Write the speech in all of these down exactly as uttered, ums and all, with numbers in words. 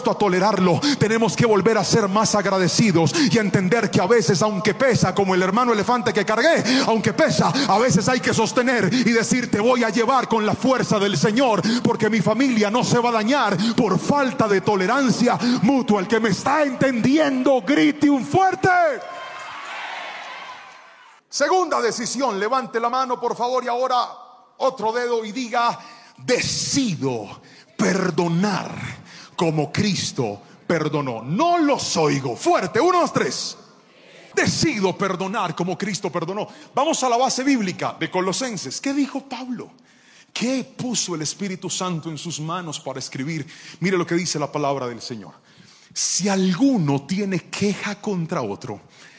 dispuesto a tolerarlo. Tenemos que volver a ser más agradecidos y a entender que a veces, aunque pesa, como el hermano elefante que cargué, aunque pesa, a veces hay que sostener y decir: te voy a llevar con la fuerza del Señor, porque mi familia no se va a dañar por falta de tolerancia mutua. El que me está entendiendo, grite un fuerte. Segunda decisión, levante la mano por favor y ahora otro dedo y diga: decido perdonar como Cristo perdonó. No los oigo. Fuerte, uno, dos, tres. Decido perdonar como Cristo perdonó. Vamos a la base bíblica de Colosenses. ¿Qué dijo Pablo? ¿Qué puso el Espíritu Santo en sus manos para escribir? Mire lo que dice la palabra del Señor: si alguno tiene queja contra otro,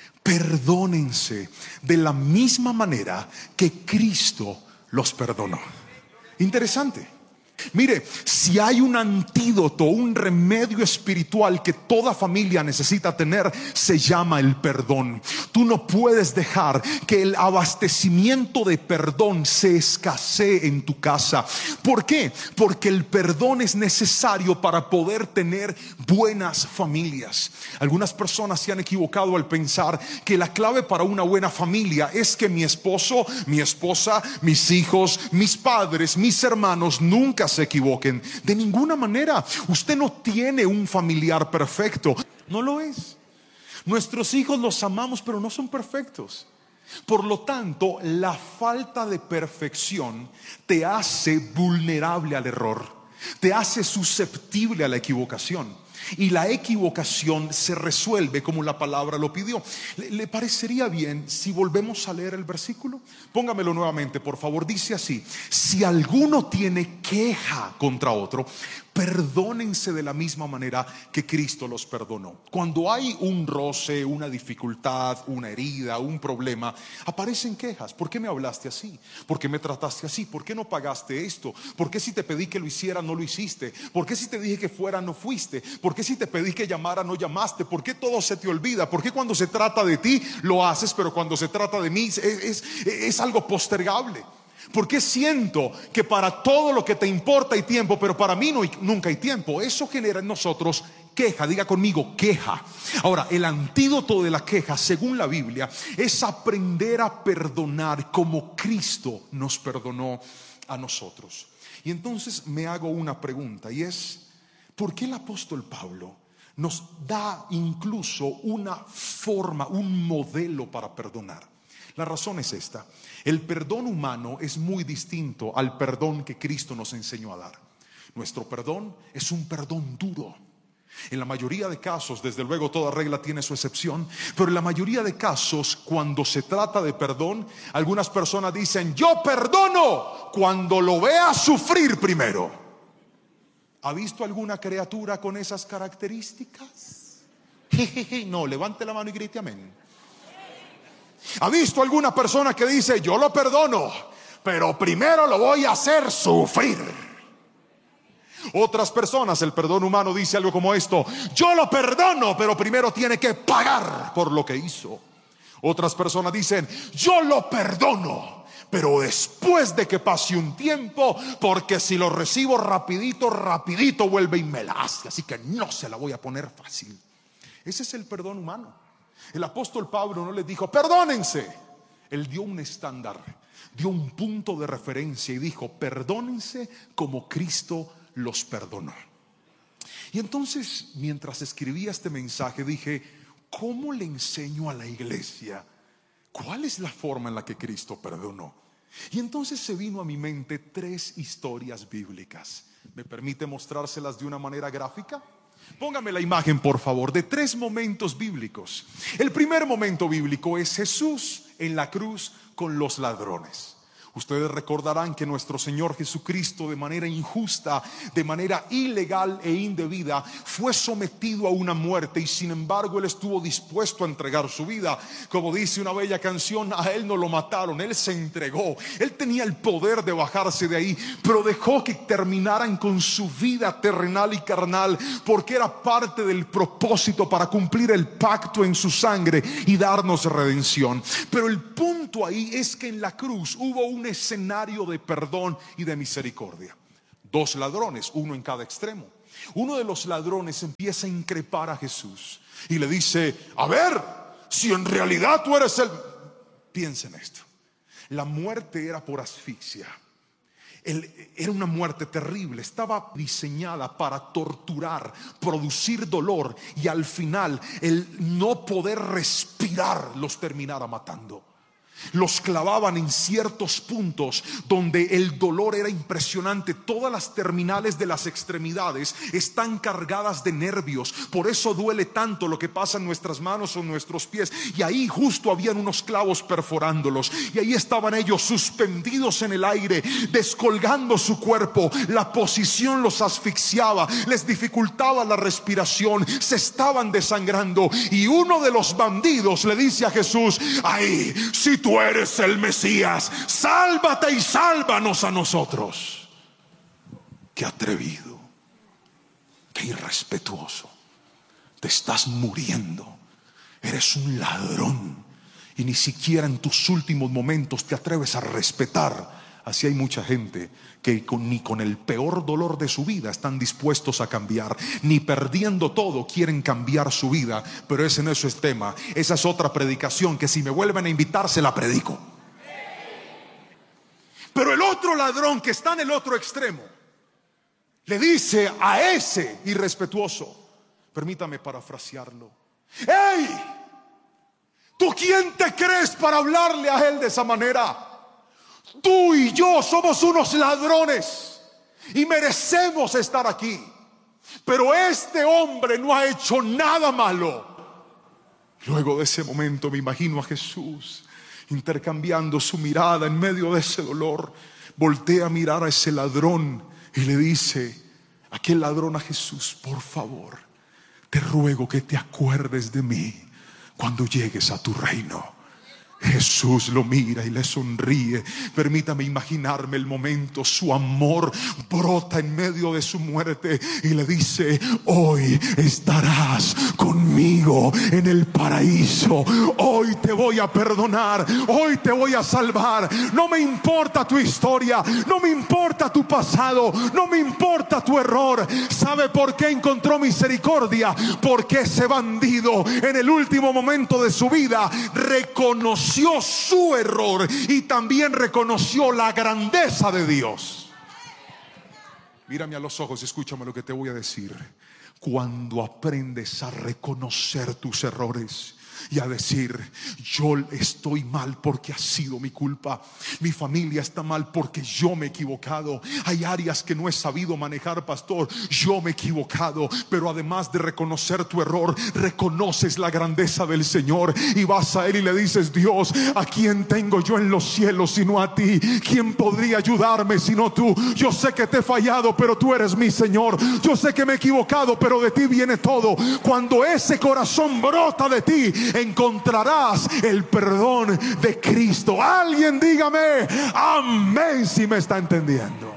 perdónense de la misma manera que Cristo los perdonó. Interesante. Mire, si hay un antídoto, un remedio espiritual que toda familia necesita tener, se llama el perdón. Tú no puedes dejar que el abastecimiento de perdón se escasee en tu casa. ¿Por qué? Porque el perdón es necesario para poder tener buenas familias. Algunas personas se han equivocado al pensar que la clave para una buena familia es que mi esposo, mi esposa, mis hijos, mis padres, mis hermanos nunca se equivoquen. De ninguna manera. Usted no tiene un familiar perfecto. No lo es. Nuestros hijos los amamos, pero no son perfectos. Por lo tanto, la falta de perfección te hace vulnerable al error, te hace susceptible a la equivocación. Y la equivocación se resuelve como la palabra lo pidió. ¿Le, le parecería bien si volvemos a leer el versículo? Póngamelo nuevamente, por favor. Dice así: si alguno tiene queja contra otro, perdónense de la misma manera que Cristo los perdonó. Cuando hay un roce, una dificultad, una herida, un problema, aparecen quejas. ¿Por qué me hablaste así? ¿Por qué me trataste así? ¿Por qué no pagaste esto? ¿Por qué si te pedí que lo hiciera no lo hiciste? ¿Por qué si te dije que fuera no fuiste? ¿Por qué si te pedí que llamara no llamaste? ¿Por qué todo se te olvida? ¿Por qué cuando se trata de ti lo haces, pero cuando se trata de mí es, es, es algo postergable? ¿Por qué siento que para todo lo que te importa hay tiempo, pero para mí no hay, nunca hay tiempo? Eso genera en nosotros queja. Diga conmigo, queja. Ahora, el antídoto de la queja, según la Biblia, es aprender a perdonar como Cristo nos perdonó a nosotros. Y entonces me hago una pregunta, y es: ¿por qué el apóstol Pablo nos da incluso una forma, un modelo para perdonar? La razón es esta: el perdón humano es muy distinto al perdón que Cristo nos enseñó a dar. Nuestro perdón es un perdón duro. En la mayoría de casos, desde luego toda regla tiene su excepción, pero en la mayoría de casos, cuando se trata de perdón, algunas personas dicen: yo perdono cuando lo vea sufrir primero. ¿Ha visto alguna criatura con esas características? Jejeje, no, levante la mano y grite amén. ¿Ha visto alguna persona que dice: yo lo perdono, pero primero lo voy a hacer sufrir? Otras personas, el perdón humano dice algo como esto: yo lo perdono, pero primero tiene que pagar por lo que hizo. Otras personas dicen: yo lo perdono, pero después de que pase un tiempo, porque si lo recibo rapidito, rapidito vuelve y me la hace, así que no se la voy a poner fácil. Ese es el perdón humano. El apóstol Pablo no les dijo: perdónense. Él dio un estándar, dio un punto de referencia y dijo: perdónense como Cristo los perdonó. Y entonces, mientras escribía este mensaje, dije: ¿cómo le enseño a la iglesia cuál es la forma en la que Cristo perdonó? Y entonces se vino a mi mente tres historias bíblicas. ¿Me permite mostrárselas de una manera gráfica? Póngame la imagen, por favor, de tres momentos bíblicos. El primer momento bíblico es Jesús en la cruz con los ladrones. Ustedes recordarán que nuestro Señor Jesucristo, de manera injusta, de manera ilegal e indebida, fue sometido a una muerte, y sin embargo Él estuvo dispuesto a entregar su vida. Como dice una bella canción, a Él no lo mataron, Él se entregó. Él tenía el poder de bajarse de ahí, pero dejó que terminaran con su vida terrenal y carnal, porque era parte del propósito para cumplir el pacto en su sangre y darnos redención. Pero el punto ahí es que en la cruz hubo un escenario de perdón y de misericordia. Dos ladrones, uno en cada extremo. Uno de los ladrones empieza a increpar a Jesús y le dice: a ver, si en realidad tú eres el... Piensa en esto. La muerte era por asfixia. Él, era una muerte terrible. Estaba diseñada para torturar, producir dolor, y al final el no poder respirar los terminara matando. Los clavaban en ciertos puntos donde el dolor era impresionante. Todas las terminales de las extremidades están cargadas de nervios. Por eso duele tanto lo que pasa en nuestras manos o en nuestros pies. Y ahí justo habían unos clavos perforándolos. Y ahí estaban ellos suspendidos en el aire, descolgando su cuerpo. La posición los asfixiaba, les dificultaba la respiración, se estaban desangrando. Y uno de los bandidos le dice a Jesús: ay, si tú eres el Mesías, sálvate y sálvanos a nosotros. Qué atrevido, qué irrespetuoso. Te estás muriendo, eres un ladrón, y ni siquiera en tus últimos momentos te atreves a respetar. Así hay mucha gente que con, ni con el peor dolor de su vida están dispuestos a cambiar. Ni perdiendo todo quieren cambiar su vida. Pero ese no es el tema. Esa es otra predicación que si me vuelven a invitar se la predico. Pero el otro ladrón que está en el otro extremo le dice a ese irrespetuoso, permítame parafrasearlo: ¡hey! ¿Tú quién te crees para hablarle a él de esa manera? Tú y yo somos unos ladrones y merecemos estar aquí, pero este hombre no ha hecho nada malo. Luego de ese momento me imagino a Jesús intercambiando su mirada en medio de ese dolor. Voltea a mirar a ese ladrón y le dice aquel ladrón a Jesús: por favor, te ruego que te acuerdes de mí cuando llegues a tu reino. Jesús lo mira y le sonríe. Permítame imaginarme el momento. Su amor brota en medio de su muerte y le dice: hoy estarás conmigo en el paraíso. Hoy te voy a perdonar, hoy te voy a salvar. No me importa tu historia, no me importa tu pasado, no me importa tu error. ¿Sabe por qué encontró misericordia? Porque ese bandido en el último momento de su vida reconoció su error y también reconoció la grandeza de Dios. Mírame a los ojos y escúchame lo que te voy a decir. Cuando aprendes a reconocer tus errores y a decir: yo estoy mal porque ha sido mi culpa, mi familia está mal porque yo me he equivocado, hay áreas que no he sabido manejar, pastor, yo me he equivocado. Pero además de reconocer tu error, reconoces la grandeza del Señor y vas a Él y le dices: Dios, ¿a quién tengo yo en los cielos sino a ti? ¿Quién podría ayudarme sino tú? Yo sé que te he fallado, pero tú eres mi Señor. Yo sé que me he equivocado, pero de ti viene todo. Cuando ese corazón brota de ti, encontrarás el perdón de Cristo. Alguien dígame amén si me está entendiendo.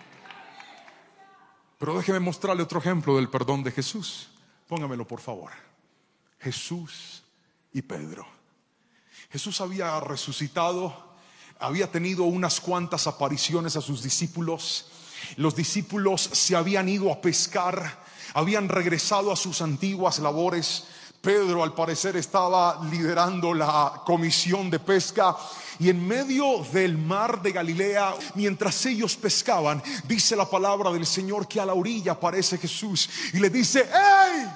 Pero déjeme mostrarle otro ejemplo del perdón de Jesús. Póngamelo por favor. Jesús y Pedro. Jesús había resucitado, había tenido unas cuantas apariciones a sus discípulos. Los discípulos se habían ido a pescar, habían regresado a sus antiguas labores. Pedro al parecer estaba liderando la comisión de pesca, y en medio del mar de Galilea, mientras ellos pescaban, dice la palabra del Señor que a la orilla aparece Jesús y le dice: ¡hey,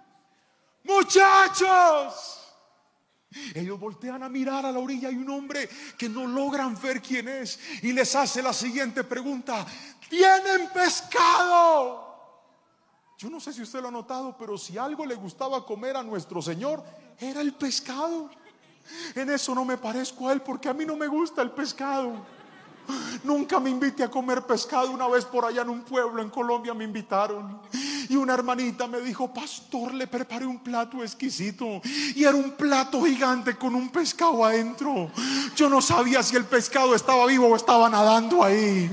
muchachos! Ellos voltean a mirar a la orilla. Hay un hombre que no logran ver quién es y les hace la siguiente pregunta: ¿tienen pescado? Yo no sé si usted lo ha notado, pero si algo le gustaba comer a nuestro Señor, era el pescado. En eso no me parezco a Él, porque a mí no me gusta el pescado. Nunca me invité a comer pescado. Una vez por allá en un pueblo en Colombia me invitaron, y una hermanita me dijo: pastor, le preparé un plato exquisito, y era un plato gigante con un pescado adentro. Yo no sabía si el pescado estaba vivo o estaba nadando ahí.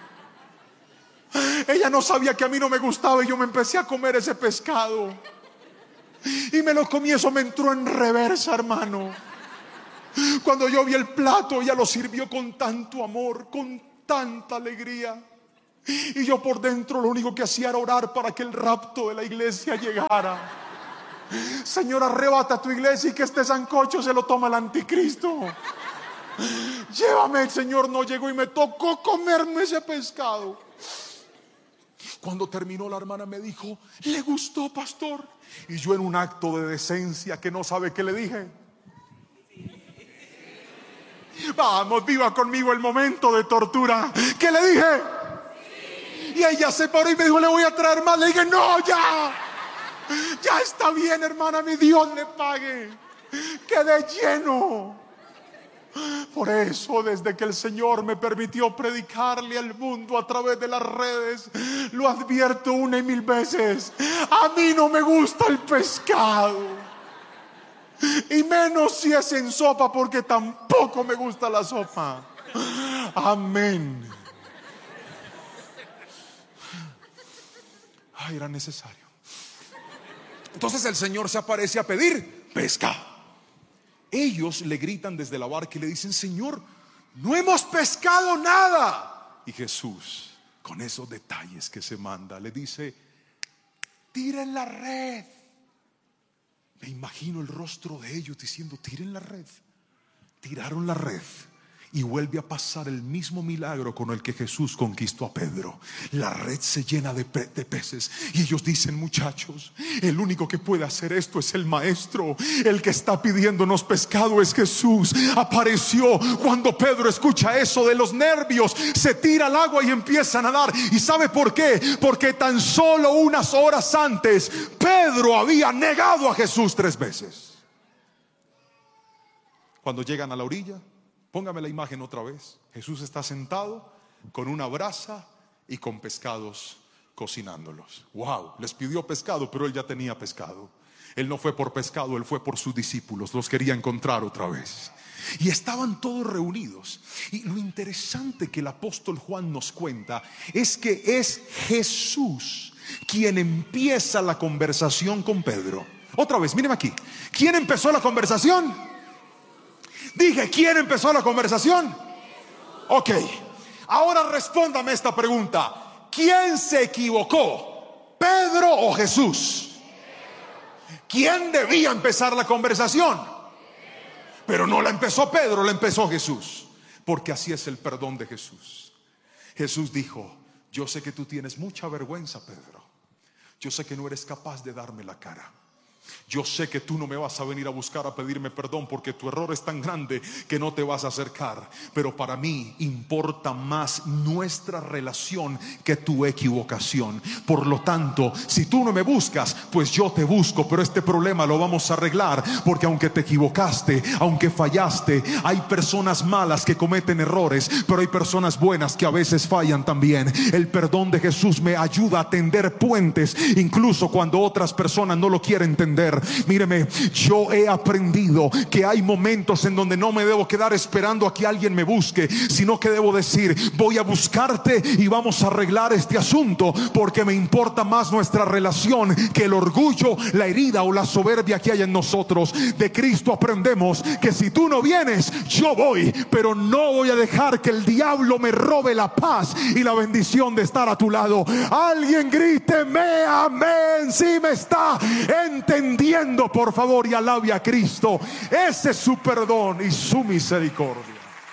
Ella no sabía que a mí no me gustaba, y yo me empecé a comer ese pescado y me lo comí. Eso me entró en reversa, hermano. Cuando yo vi el plato, ella lo sirvió con tanto amor, con tanta alegría. Y yo por dentro lo único que hacía era orar para que el rapto de la iglesia llegara. Señor, arrebata tu iglesia y que este sancocho se lo toma el anticristo. Llévame. El Señor no llegó y me tocó comerme ese pescado. Cuando terminó, la hermana me dijo: ¿le gustó, pastor? Y yo, en un acto de decencia que no sabe qué le dije: vamos, viva conmigo el momento de tortura. ¿Qué le dije? Y ella se paró y me dijo: le voy a traer más. Le dije: no, ya, ya está bien, hermana, mi Dios le pague. Quedé lleno. Por eso, desde que el Señor me permitió predicarle al mundo a través de las redes, lo advierto una y mil veces: a mí no me gusta el pescado, y menos si es en sopa, porque tampoco me gusta la sopa. Amén. Ay, era necesario. Entonces el Señor se aparece a pedir pesca. Ellos le gritan desde la barca y le dicen: Señor, no hemos pescado nada. Y Jesús, con esos detalles que se manda, le dice: tiren la red. Me imagino el rostro de ellos diciendo: tiren la red. Tiraron la red. Y vuelve a pasar el mismo milagro con el que Jesús conquistó a Pedro. La red se llena de, pe de peces. Y ellos dicen: muchachos, el único que puede hacer esto es el maestro. El que está pidiéndonos pescado es Jesús. Apareció. Cuando Pedro escucha eso, de los nervios se tira al agua y empieza a nadar. ¿Y sabe por qué? Porque tan solo unas horas antes Pedro había negado a Jesús tres veces. Cuando llegan a la orilla, póngame la imagen otra vez. Jesús está sentado con una brasa y con pescados cocinándolos. Wow, les pidió pescado, pero él ya tenía pescado. Él no fue por pescado, él fue por sus discípulos. Los quería encontrar otra vez. Y estaban todos reunidos. Y lo interesante que el apóstol Juan nos cuenta es que es Jesús quien empieza la conversación con Pedro. Otra vez, mírenme aquí. ¿Quién empezó la conversación? Dije: ¿quién empezó la conversación? Ok, ahora respóndame esta pregunta: ¿quién se equivocó? ¿Pedro o Jesús? ¿Quién debía empezar la conversación? Pero no la empezó Pedro, la empezó Jesús. Porque así es el perdón de Jesús. Jesús dijo: yo sé que tú tienes mucha vergüenza, Pedro. Yo sé que no eres capaz de darme la cara. Yo sé que tú no me vas a venir a buscar a pedirme perdón, porque tu error es tan grande que no te vas a acercar. Pero para mí importa más nuestra relación que tu equivocación. Por lo tanto, si tú no me buscas, pues yo te busco. Pero este problema lo vamos a arreglar, porque aunque te equivocaste, aunque fallaste, hay personas malas que cometen errores, pero hay personas buenas que a veces fallan también. El perdón de Jesús me ayuda a tender puentes, incluso cuando otras personas no lo quieren entender. Míreme, yo he aprendido que hay momentos en donde no me debo quedar esperando a que alguien me busque, sino que debo decir: voy a buscarte y vamos a arreglar este asunto, porque me importa más nuestra relación que el orgullo, la herida o la soberbia que hay en nosotros. De Cristo aprendemos que si tú no vienes, yo voy, pero no voy a dejar que el diablo me robe la paz y la bendición de estar a tu lado. Alguien gríteme amén si me está entendiendo, por favor, y alabe a Cristo. Ese es su perdón y su misericordia.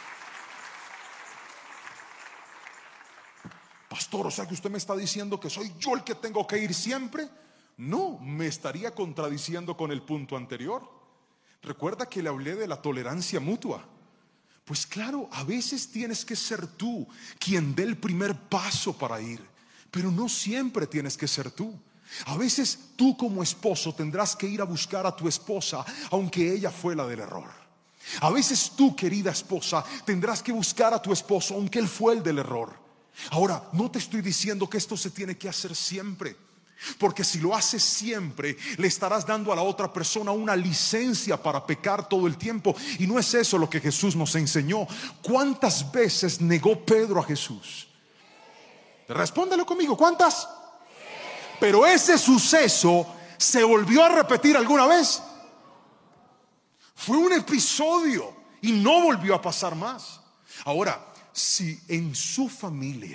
Pastor, o sea que usted me está diciendo que soy yo el que tengo que ir siempre. No, me estaría contradiciendo con el punto anterior. Recuerda que le hablé de la tolerancia mutua. Pues claro, a veces tienes que ser tú quien dé el primer paso para ir, pero no siempre tienes que ser tú. A veces tú como esposo tendrás que ir a buscar a tu esposa, aunque ella fue la del error. A veces tú, querida esposa, tendrás que buscar a tu esposo, aunque él fue el del error. Ahora, no te estoy diciendo que esto se tiene que hacer siempre, porque si lo haces siempre, le estarás dando a la otra persona una licencia para pecar todo el tiempo. Y no es eso lo que Jesús nos enseñó. ¿Cuántas veces negó Pedro a Jesús? Respóndelo conmigo, ¿cuántas? Pero ese suceso se volvió a repetir alguna vez. Fue un episodio y no volvió a pasar más. Ahora, si en su familia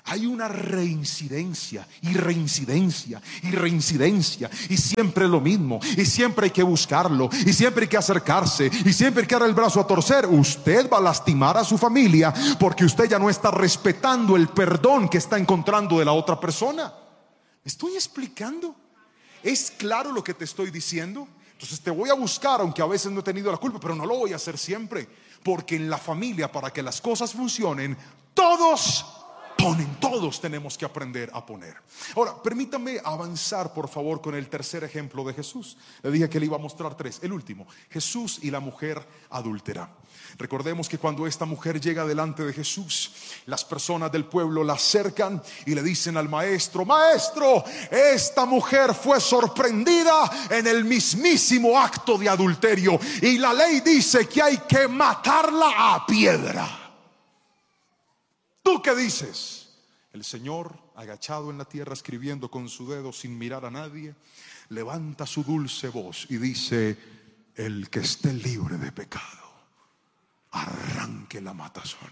hay una reincidencia y reincidencia y reincidencia, y siempre lo mismo, y siempre hay que buscarlo, y siempre hay que acercarse, y siempre hay que dar el brazo a torcer. Usted va a lastimar a su familia porque usted ya no está respetando el perdón que está encontrando de la otra persona. ¿Me estoy explicando? ¿Es claro lo que te estoy diciendo? Entonces te voy a buscar, aunque a veces no he tenido la culpa, pero no lo voy a hacer siempre, porque en la familia, para que las cosas funcionen, todos ponen, todos tenemos que aprender a poner. Ahora, permítame avanzar por favor con el tercer ejemplo de Jesús. Le dije que le iba a mostrar tres, el último, Jesús y la mujer adúltera. Recordemos que cuando esta mujer llega delante de Jesús, las personas del pueblo la acercan y le dicen al maestro: maestro, esta mujer fue sorprendida en el mismísimo acto de adulterio, y la ley dice que hay que matarla a piedra. ¿Tú qué dices? El Señor, agachado en la tierra, escribiendo con su dedo sin mirar a nadie, levanta su dulce voz y dice: el que esté libre de pecado, arranque la matazón.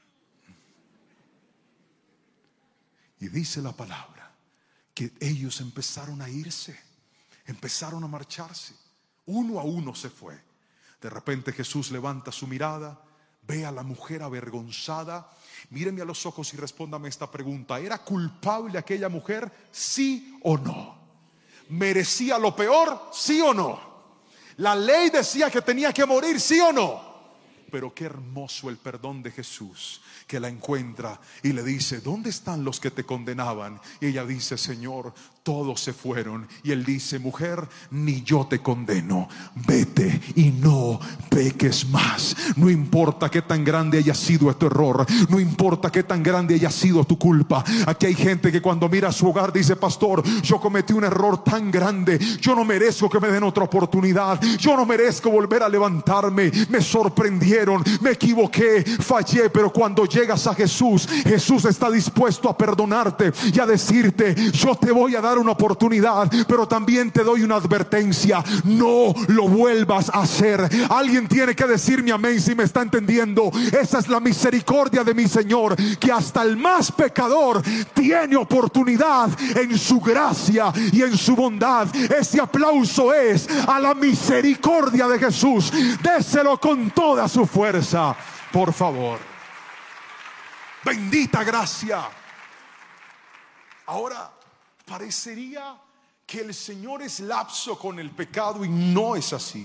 Y dice la palabra que ellos empezaron a irse, empezaron a marcharse, uno a uno se fue. De repente Jesús levanta su mirada, ve a la mujer avergonzada. Míreme a los ojos y respóndame esta pregunta: ¿era culpable aquella mujer? ¿Sí o no? ¿Merecía lo peor? ¿Sí o no? ¿La ley decía que tenía que morir? ¿Sí o no? Pero qué hermoso el perdón de Jesús, que la encuentra y le dice: ¿dónde están los que te condenaban? Y ella dice: Señor, todos se fueron. Y él dice: mujer, ni yo te condeno, vete y no peques más. No importa qué tan grande haya sido tu error, no importa qué tan grande haya sido tu culpa. Aquí hay gente que cuando mira a su hogar dice: pastor, yo cometí un error tan grande, yo no merezco que me den otra oportunidad, yo no merezco volver a levantarme, me sorprendieron, me equivoqué, fallé. Pero cuando llegas a Jesús, Jesús está dispuesto a perdonarte y a decirte: yo te voy a dar una oportunidad, pero también te doy una advertencia: no lo vuelvas a hacer. Alguien tiene que decirme amén si me está entendiendo. Esa es la misericordia de mi Señor, que hasta el más pecador tiene oportunidad en su gracia y en su bondad. Ese aplauso es a la misericordia de Jesús. Déselo con toda su fuerza, por favor. Bendita gracia. Ahora, parecería que el Señor es lapso con el pecado, y no es así.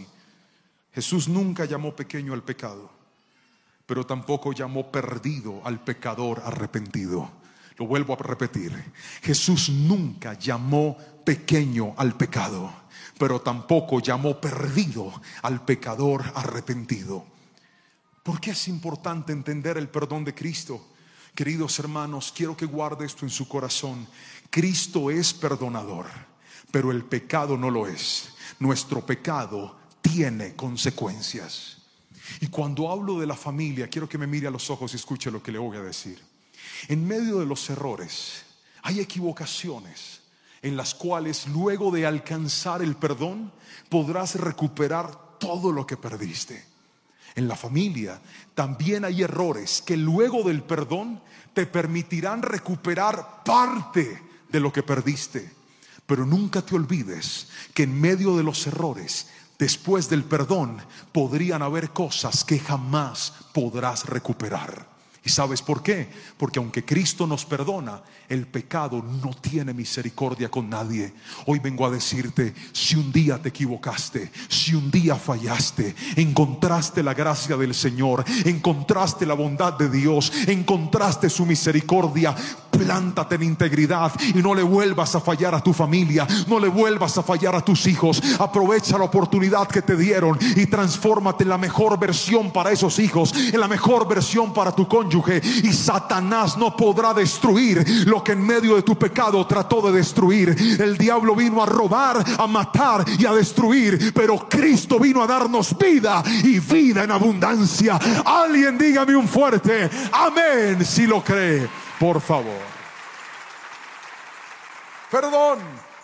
Jesús nunca llamó pequeño al pecado, pero tampoco llamó perdido al pecador arrepentido. Lo vuelvo a repetir: Jesús nunca llamó pequeño al pecado, pero tampoco llamó perdido al pecador arrepentido. ¿Por qué es importante entender el perdón de Cristo? Queridos hermanos, quiero que guarde esto en su corazón. Cristo es perdonador, pero el pecado no lo es. Nuestro pecado tiene consecuencias. Y cuando hablo de la familia, quiero que me mire a los ojos y escuche lo que le voy a decir. En medio de los errores hay equivocaciones en las cuales, luego de alcanzar el perdón, podrás recuperar todo lo que perdiste. En la familia también hay errores que luego del perdón te permitirán recuperar parte de lo que perdiste. Pero nunca te olvides que en medio de los errores, después del perdón, podrían haber cosas que jamás podrás recuperar. ¿Y sabes por qué? Porque aunque Cristo nos perdona, el pecado no tiene misericordia con nadie. Hoy vengo a decirte: si un día te equivocaste, si un día fallaste, encontraste la gracia del Señor, encontraste la bondad de Dios, encontraste su misericordia, plántate en integridad y no le vuelvas a fallar a tu familia, no le vuelvas a fallar a tus hijos. Aprovecha la oportunidad que te dieron y transfórmate en la mejor versión para esos hijos, en la mejor versión para tu cónyuge. Y Satanás no podrá destruir lo que en medio de tu pecado trató de destruir. El diablo vino a robar, a matar y a destruir, pero Cristo vino a darnos vida, y vida en abundancia. Alguien dígame un fuerte amén si lo cree, por favor. Perdón.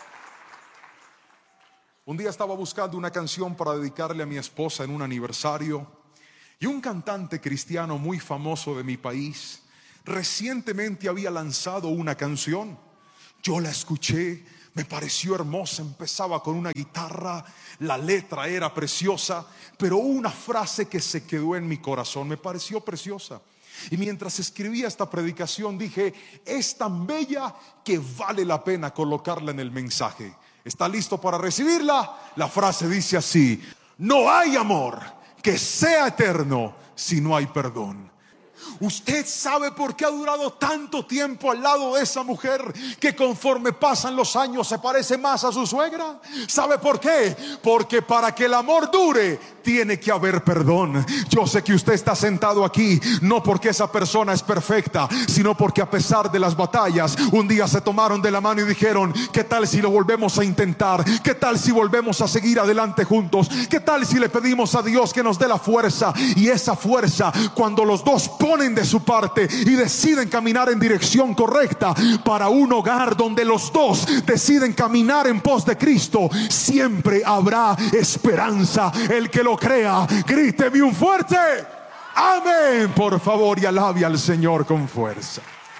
Un día estaba buscando una canción para dedicarle a mi esposa en un aniversario, y un cantante cristiano muy famoso de mi país Recientemente había lanzado una canción. Yo la escuché, me pareció hermosa, empezaba con una guitarra, la letra era preciosa, pero una frase que se quedó en mi corazón, me pareció preciosa. Y mientras escribía esta predicación dije, es tan bella que vale la pena colocarla en el mensaje. ¿Está listo para recibirla? La frase dice así: no hay amor que sea eterno si no hay perdón. ¿Usted sabe por qué ha durado tanto tiempo al lado de esa mujer que conforme pasan los años se parece más a su suegra? ¿Sabe por qué? Porque para que el amor dure tiene que haber perdón. Yo sé que usted está sentado aquí no porque esa persona es perfecta, sino porque a pesar de las batallas un día se tomaron de la mano y dijeron: ¿qué tal si lo volvemos a intentar? ¿Qué tal si volvemos a seguir adelante juntos? ¿Qué tal si le pedimos a Dios que nos dé la fuerza? Y esa fuerza, cuando los dos ponen de su parte y deciden caminar en dirección correcta para un hogar donde los dos deciden caminar en pos de Cristo, siempre habrá esperanza. El que lo crea, gríteme un fuerte amén, por favor, y alabe al Señor con fuerza.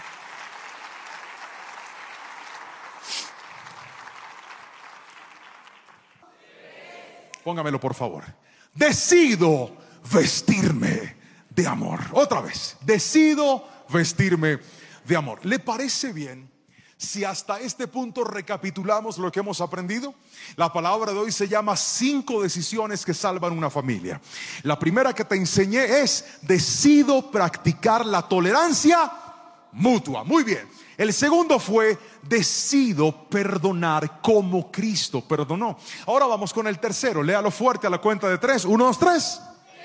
Póngamelo, por favor. Decido vestirme de amor. Otra vez, decido vestirme de amor. ¿Le parece bien si hasta este punto recapitulamos lo que hemos aprendido? La palabra de hoy se llama cinco decisiones que salvan una familia. La primera que te enseñé es: decido practicar la tolerancia mutua. Muy bien. El segundo fue: decido perdonar como Cristo perdonó. Ahora vamos con el tercero. Léalo fuerte a la cuenta de tres. Uno, dos, tres.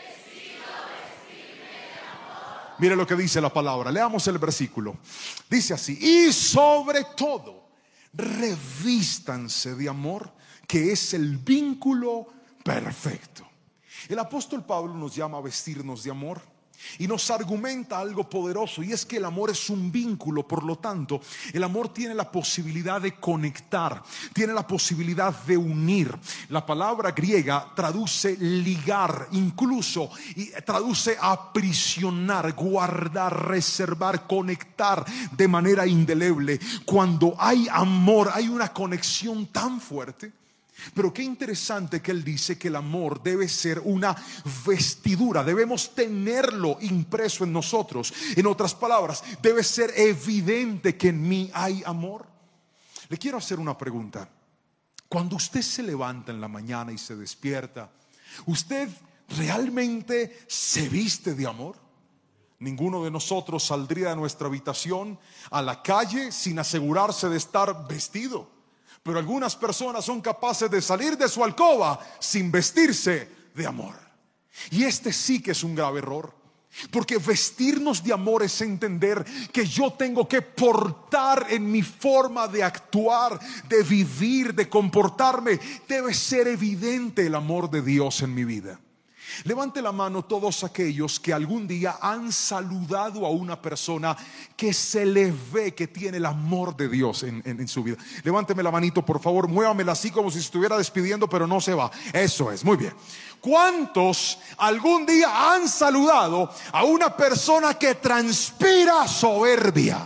Mire lo que dice la palabra. Leamos el versículo. Dice así: y sobre todo revístanse de amor, que es el vínculo perfecto. El apóstol Pablo nos llama a vestirnos de amor y nos argumenta algo poderoso, y es que el amor es un vínculo. Por lo tanto, el amor tiene la posibilidad de conectar, tiene la posibilidad de unir. La palabra griega traduce ligar, incluso y traduce aprisionar, guardar, reservar, conectar de manera indeleble. Cuando hay amor, hay una conexión tan fuerte. Pero qué interesante que él dice que el amor debe ser una vestidura, debemos tenerlo impreso en nosotros. En otras palabras, debe ser evidente que en mí hay amor. Le quiero hacer una pregunta. Cuando usted se levanta en la mañana y se despierta, ¿usted realmente se viste de amor? Ninguno de nosotros saldría de nuestra habitación a la calle sin asegurarse de estar vestido. Pero algunas personas son capaces de salir de su alcoba sin vestirse de amor. Y este sí que es un grave error, porque vestirnos de amor es entender que yo tengo que portar en mi forma de actuar, de vivir, de comportarme. Debe ser evidente el amor de Dios en mi vida. Levante la mano todos aquellos que algún día han saludado a una persona que se le ve que tiene el amor de Dios en, en, en su vida. Levánteme la manito, por favor, muévamela así como si se estuviera despidiendo, pero no se va. Eso es, muy bien. ¿Cuántos algún día han saludado a una persona que transpira soberbia?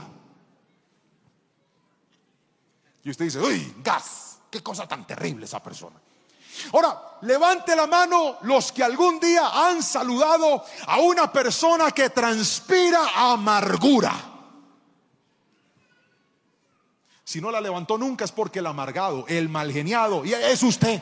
Y usted dice: uy, gas, qué cosa tan terrible esa persona. Ahora, levante la mano los que algún día han saludado a una persona que transpira amargura. Si no la levantó nunca es porque el amargado, el malgeniado, y es usted.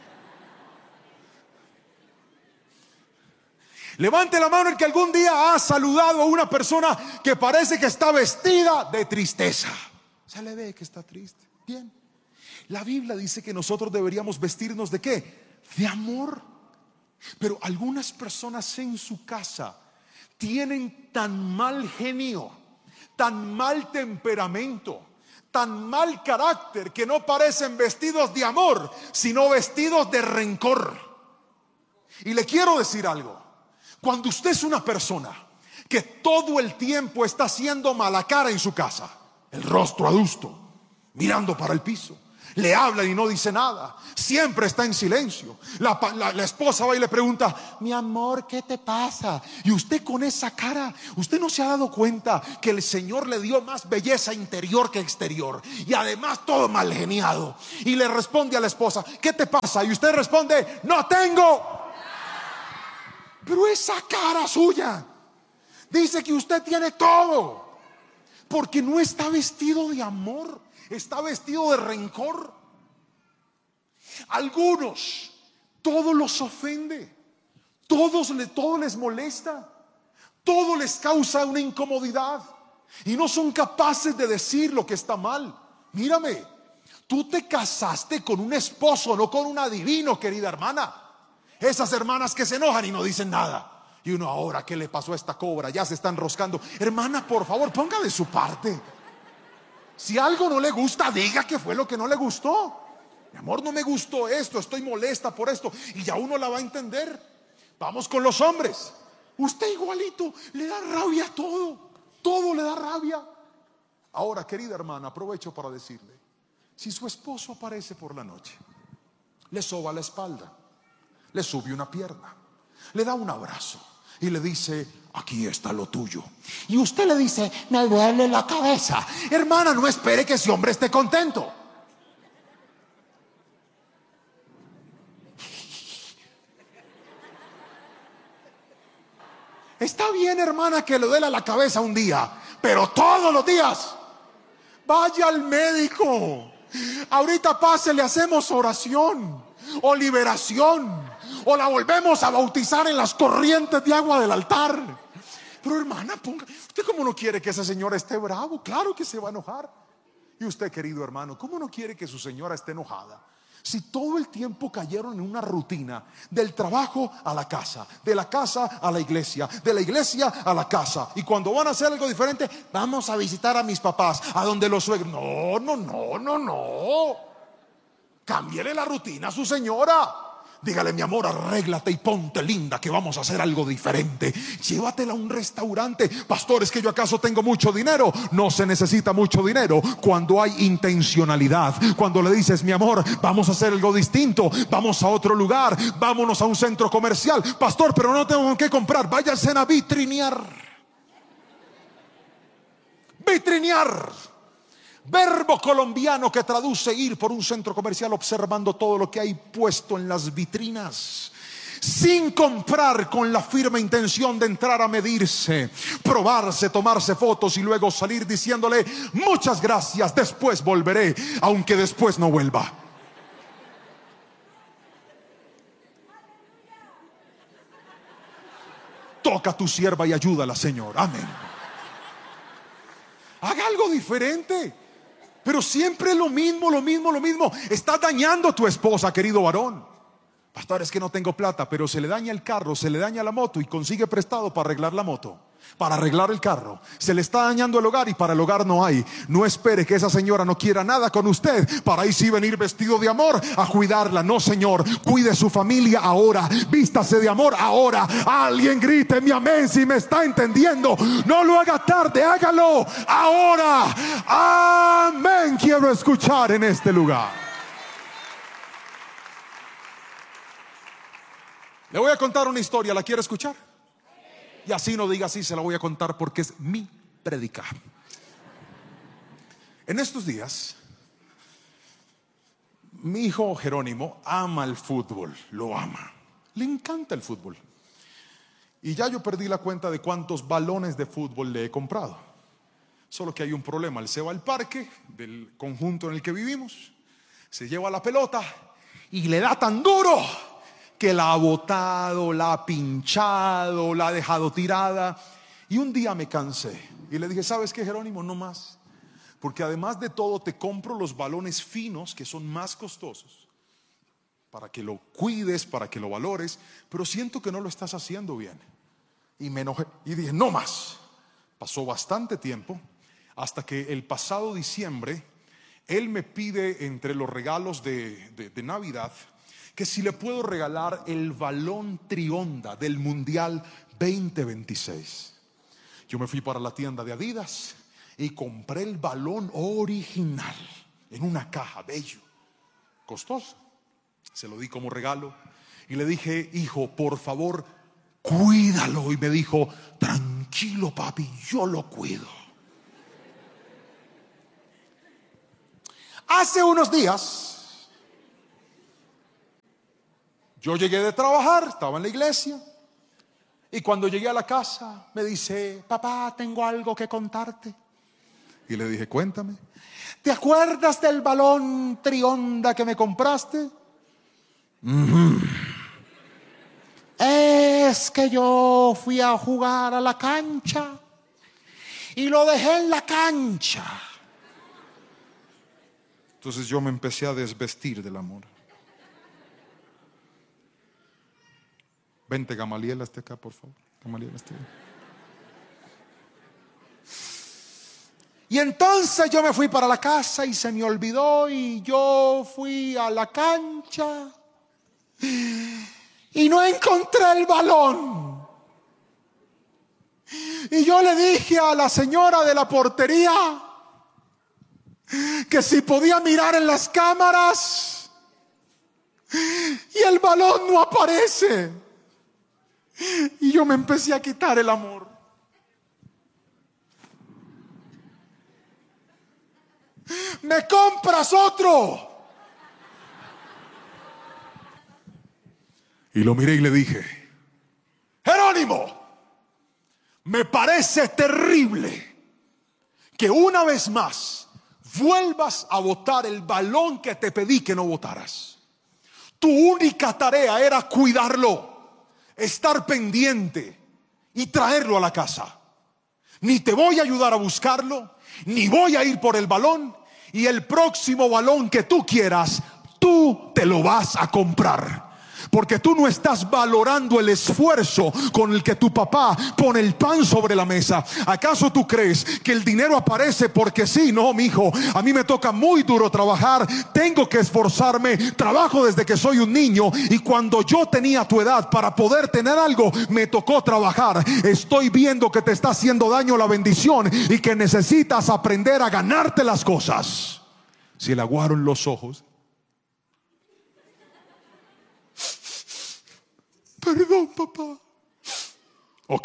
Levante la mano el que algún día ha saludado a una persona que parece que está vestida de tristeza. Se le ve que está triste. Bien. La Biblia dice que nosotros deberíamos vestirnos ¿de qué? De amor. Pero algunas personas en su casa tienen tan mal genio, tan mal temperamento, tan mal carácter, que no parecen vestidos de amor, sino vestidos de rencor. Y le quiero decir algo: cuando usted es una persona que todo el tiempo está haciendo mala cara en su casa, el rostro adusto, mirando para el piso, Le hablan y no dice nada. Siempre está en silencio. La, la, la esposa va y le pregunta: mi amor, ¿qué te pasa? Y usted con esa cara, usted no se ha dado cuenta que el Señor le dio más belleza interior que exterior, y además todo mal geniado. Y le responde a la esposa: ¿qué te pasa? Y usted responde: no tengo. Pero esa cara suya dice que usted tiene todo, porque no está vestido de amor, está vestido de rencor. Algunos, todo los ofende, todos, todo les molesta, todo les causa una incomodidad, y no son capaces de decir lo que está mal. Mírame, tú te casaste con un esposo, no con un adivino, querida hermana. Esas hermanas que se enojan y no dicen nada, y uno: ahora, ¿qué le pasó a esta cobra? Ya se está enroscando. Hermana, por favor, ponga de su parte. Si algo no le gusta, diga qué fue lo que no le gustó. Mi amor, no me gustó esto, estoy molesta por esto, y ya uno la va a entender. Vamos con los hombres. Usted igualito, le da rabia a todo, todo le da rabia. Ahora, querida hermana, aprovecho para decirle: si su esposo aparece por la noche, le soba la espalda, le sube una pierna, le da un abrazo y le dice: aquí está lo tuyo, y usted le dice: me duele la cabeza. Hermana, no espere que ese hombre esté contento. Está bien, hermana, que le duela la cabeza un día, pero todos los días vaya al médico. Ahorita pase, le hacemos oración o liberación, o la volvemos a bautizar en las corrientes de agua del altar. Pero hermana, ponga, ¿usted cómo no quiere que ese señor esté bravo? Claro que se va a enojar. Y usted, querido hermano, ¿cómo no quiere que su señora esté enojada? Si todo el tiempo cayeron en una rutina, del trabajo a la casa, de la casa a la iglesia, de la iglesia a la casa, y cuando van a hacer algo diferente: vamos a visitar a mis papás, a donde los suegros. No, no, no, no, no. Cámbiele la rutina a su señora. Dígale: mi amor, arréglate y ponte linda, que vamos a hacer algo diferente. Llévatela a un restaurante. Pastor, ¿es que yo acaso tengo mucho dinero? No se necesita mucho dinero cuando hay intencionalidad. Cuando le dices: mi amor, vamos a hacer algo distinto, vamos a otro lugar, vámonos a un centro comercial. Pastor, pero no tengo que comprar. Váyanse a vitrinear. Vitrinear, verbo colombiano que traduce ir por un centro comercial observando todo lo que hay puesto en las vitrinas, sin comprar, con la firme intención de entrar a medirse, probarse, tomarse fotos y luego salir diciéndole: muchas gracias, después volveré, aunque después no vuelva. Toca a tu sierva y ayúdala, Señor. Amén. Haga algo diferente. Pero siempre lo mismo, lo mismo, lo mismo. Está dañando a tu esposa, querido varón. Pastor, es que no tengo plata, pero se le daña el carro, se le daña la moto y consigue prestado para arreglar la moto, para arreglar el carro. Se le está dañando el hogar y para el hogar no hay. No espere que esa señora no quiera nada con usted para ahí sí venir vestido de amor a cuidarla. No, señor, cuide su familia ahora, vístase de amor ahora. Alguien grite mi amén si me está entendiendo. No lo haga tarde, hágalo ahora. Amén. Quiero escuchar en este lugar. Le voy a contar una historia, ¿la quiere escuchar? Y así no diga así, se la voy a contar porque es mi predicar. En estos días, mi hijo Jerónimo ama el fútbol, lo ama, le encanta el fútbol. Y ya yo perdí la cuenta de cuántos balones de fútbol le he comprado. Solo que hay un problema: él se va al parque del conjunto en el que vivimos, se lleva la pelota y le da tan duro que la ha botado, la ha pinchado, la ha dejado tirada. Y un día me cansé y le dije: ¿sabes qué, Jerónimo? No más, porque además de todo te compro los balones finos, que son más costosos, para que lo cuides, para que lo valores, pero siento que no lo estás haciendo bien. Y me enojé y dije: no más. Pasó bastante tiempo hasta que el pasado diciembre él me pide, entre los regalos de, de, de Navidad, que si le puedo regalar el balón Trionda del Mundial veinte veintiséis. Yo me fui para la tienda de Adidas y compré el balón original en una caja, bello. costoso. Se lo di como regalo y le dije: hijo, por favor, cuídalo. Y me dijo: tranquilo, papi, yo lo cuido. Hace unos días yo llegué de trabajar, estaba en la iglesia, y cuando llegué a la casa me dice: papá, tengo algo que contarte. Y le dije: cuéntame. ¿Te acuerdas del balón Trionda que me compraste? Mm-hmm. Es que yo fui a jugar a la cancha y lo dejé en la cancha. Entonces yo me empecé a desvestir del amor. Vente, Gamaliel, hasta acá, por favor. Gamaliel, hasta acá. Y entonces yo me fui para la casa y se me olvidó, y yo fui a la cancha y no encontré el balón. Y yo le dije a la señora de la portería que si podía mirar en las cámaras, y el balón no aparece. Y yo me empecé a quitar el amor. ¿Me compras otro? Y lo miré y le dije: Jerónimo, me parece terrible que una vez más vuelvas a botar el balón que te pedí que no botaras. Tu única tarea era cuidarlo, estar pendiente y traerlo a la casa. Ni te voy a ayudar a buscarlo, ni voy a ir por el balón, y el próximo balón que tú quieras, tú te lo vas a comprar. Porque tú no estás valorando el esfuerzo con el que tu papá pone el pan sobre la mesa. ¿Acaso tú crees que el dinero aparece porque sí? No, mi hijo, a mí me toca muy duro trabajar, tengo que esforzarme, trabajo desde que soy un niño, y cuando yo tenía tu edad para poder tener algo, me tocó trabajar. Estoy viendo que te está haciendo daño la bendición y que necesitas aprender a ganarte las cosas. Si le aguaron los ojos. Perdón, papá. Ok.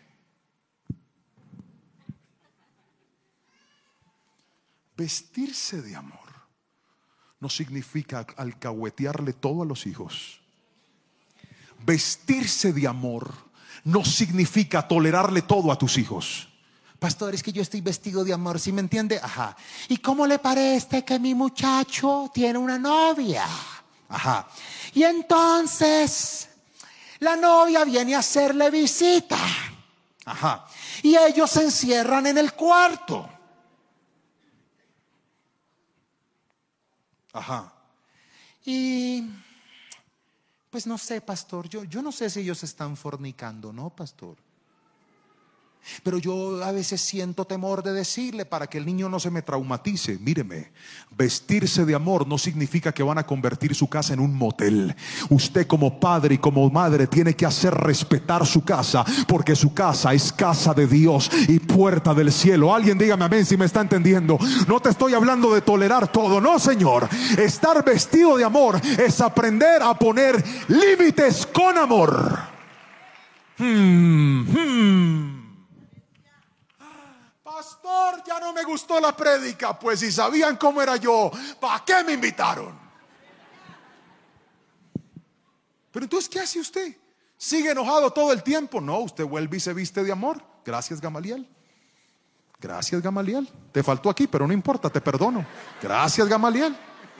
Vestirse de amor no significa alcahuetearle todo a los hijos. Vestirse de amor no significa tolerarle todo a tus hijos. Pastor, es que yo estoy vestido de amor, ¿sí me entiende? Ajá. ¿Y cómo le parece que mi muchacho tiene una novia? Ajá. Y entonces la novia viene a hacerle visita. Ajá. Y ellos se encierran en el cuarto. Ajá. Y pues no sé, pastor, yo, yo no sé si ellos están fornicando, ¿no, pastor? Pero yo a veces siento temor de decirle para que el niño no se me traumatice. Míreme, vestirse de amor no significa que van a convertir su casa en un motel. Usted como padre y como madre tiene que hacer respetar su casa, porque su casa es casa de Dios y puerta del cielo. Alguien dígame amén si me está entendiendo. No te estoy hablando de tolerar todo, no, señor. Estar vestido de amor es aprender a poner límites con amor. Hmm, hmm. Pastor, ya no me gustó la prédica. Pues si sabían cómo era yo, ¿para qué me invitaron? Pero entonces, ¿qué hace usted? ¿Sigue enojado todo el tiempo? No, usted vuelve y se viste de amor. Gracias, Gamaliel. Gracias, Gamaliel. Te faltó aquí, pero no importa, te perdono. Gracias, Gamaliel.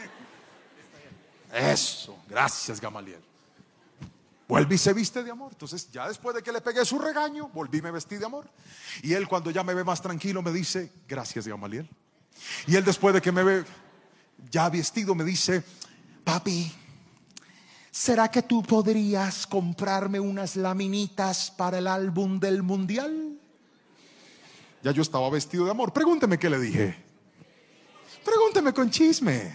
Eso, gracias, Gamaliel. Vuelve y se viste de amor. Entonces ya después de que le pegué su regaño, volví y me vestí de amor. Y él, cuando ya me ve más tranquilo, me dice: gracias, Gamaliel. Y él, después de que me ve ya vestido, me dice: papi, ¿será que tú podrías comprarme unas laminitas para el álbum del mundial? Ya yo estaba vestido de amor. Pregúnteme qué le dije. Pregúnteme con chisme.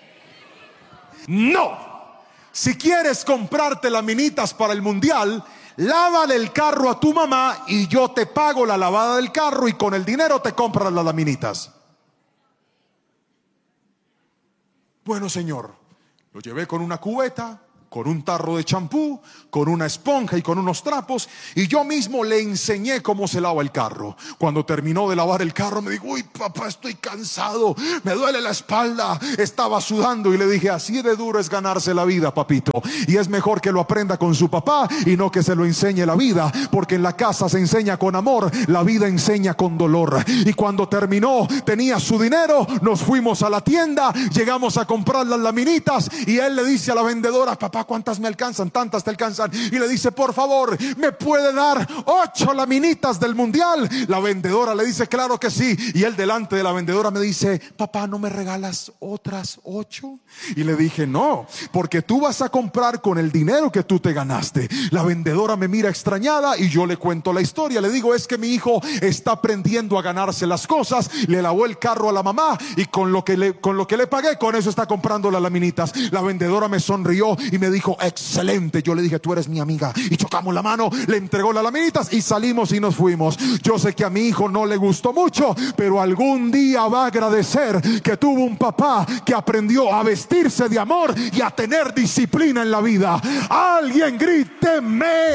No. Si quieres comprarte laminitas para el mundial, lávale el carro a tu mamá y yo te pago la lavada del carro y con el dinero te compras las laminitas. Bueno, señor, Lo llevé con una cubeta, con un tarro de champú, con una esponja y con unos trapos, y yo mismo le enseñé cómo se lava el carro. Cuando terminó de lavar el carro me dijo: uy, papá, estoy cansado, me duele la espalda, estaba sudando. Y le dije: así de duro es ganarse la vida, papito, y es mejor que lo aprenda con su papá y no que se lo enseñe la vida, porque en la casa se enseña con amor, la vida enseña con dolor. Y cuando terminó, tenía su dinero, nos fuimos a la tienda, llegamos a comprar las laminitas, y él le dice a la vendedora: papá, ¿cuántas me alcanzan? Tantas te alcanzan. Y le dice: por favor, ¿me puede dar ocho laminitas del mundial? La vendedora le dice: claro que sí. Y él delante de la vendedora me dice: papá, ¿no me regalas otras ocho? Y le dije: no, porque tú vas a comprar con el dinero que tú te ganaste. La vendedora me mira extrañada y yo le cuento la historia. Le digo: es que mi hijo está aprendiendo a ganarse las cosas. Le lavó el carro a la mamá y con lo que le, con lo que le pagué, con eso está comprando las laminitas. La vendedora me sonrió y me dijo: excelente. Yo le dije: tú eres mi amiga. Y chocamos la mano, le entregó las laminitas y salimos y nos fuimos. Yo sé que a mi hijo no le gustó mucho, pero algún día va a agradecer que tuvo un papá que aprendió a vestirse de amor y a tener disciplina en la vida. Alguien gríteme.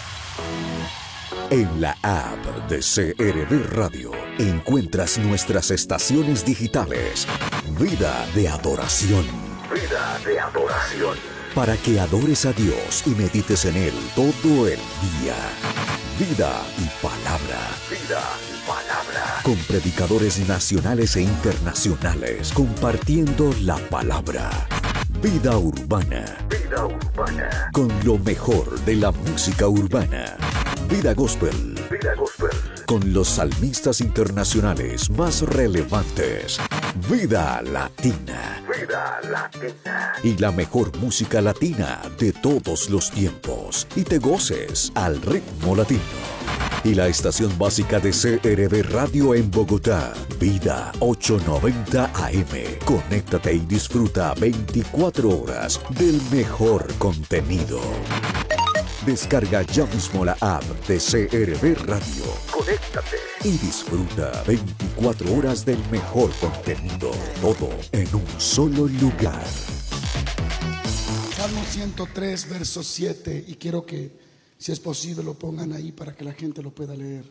En la app de C R V Radio encuentras nuestras estaciones digitales. Vida de adoración. Vida de adoración. Para que adores a Dios y medites en Él todo el día. Vida y palabra. Vida y palabra. Con predicadores nacionales e internacionales compartiendo la palabra. Vida urbana. Vida urbana. Con lo mejor de la música urbana. Vida gospel. Vida gospel. Con los salmistas internacionales más relevantes. Vida latina. Vida latina. Y la mejor música latina de todos los tiempos. Y te goces al ritmo latino. Y la estación básica de C R V Radio en Bogotá, Vida ochocientos noventa A M. Conéctate y disfruta veinticuatro horas del mejor contenido. Descarga ya mismo la app de C R V Radio. Conéctate y disfruta veinticuatro horas del mejor contenido. Todo en un solo lugar. Salmo ciento tres, verso siete. Y quiero que, si es posible, lo pongan ahí para que la gente lo pueda leer.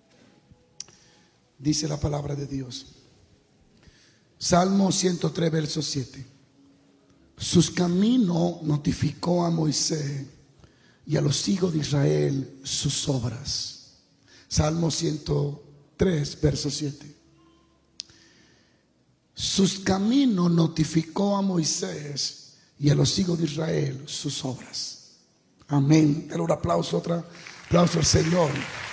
Dice la palabra de Dios. Salmo ciento tres, verso siete. Sus caminos notificó a Moisés, y a los hijos de Israel sus obras. Salmo ciento tres, verso siete. Sus caminos notificó a Moisés, y a los hijos de Israel sus obras. Amén. Dale un aplauso, otro aplauso al Señor.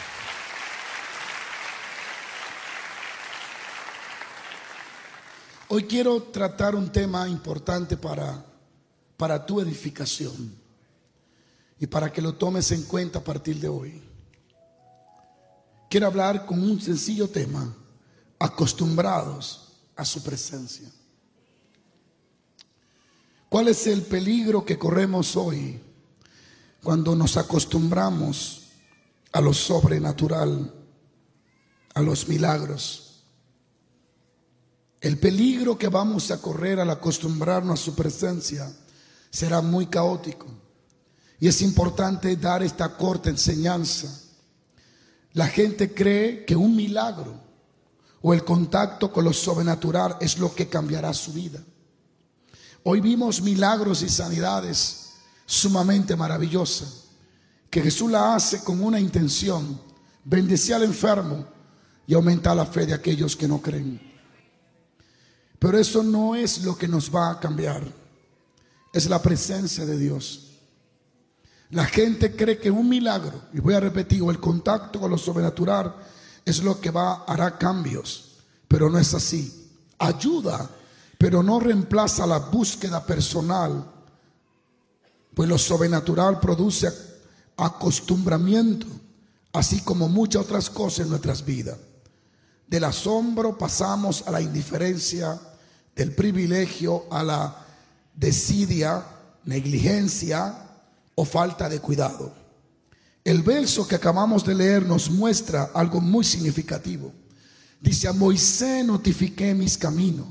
Hoy quiero tratar un tema importante para, para tu edificación. Y para que lo tomes en cuenta a partir de hoy. Quiero hablar con un sencillo tema: acostumbrados a su presencia. ¿Cuál es el peligro que corremos hoy cuando nos acostumbramos a lo sobrenatural, a los milagros? El peligro que vamos a correr al acostumbrarnos a su presencia será muy caótico. Y es importante dar esta corta enseñanza. La gente cree que un milagro o el contacto con lo sobrenatural es lo que cambiará su vida. Hoy vimos milagros y sanidades sumamente maravillosas que Jesús la hace con una intención: bendecir al enfermo y aumentar la fe de aquellos que no creen. Pero eso no es lo que nos va a cambiar. Es la presencia de Dios. La gente cree que un milagro, y voy a repetir, o el contacto con lo sobrenatural es lo que va a hará cambios, pero no es así. Ayuda, pero no reemplaza la búsqueda personal, pues lo sobrenatural produce acostumbramiento, así como muchas otras cosas en nuestras vidas. Del asombro pasamos a la indiferencia, del privilegio a la desidia, negligencia o falta de cuidado. El verso que acabamos de leer nos muestra algo muy significativo. Dice: a Moisés notifiqué mis caminos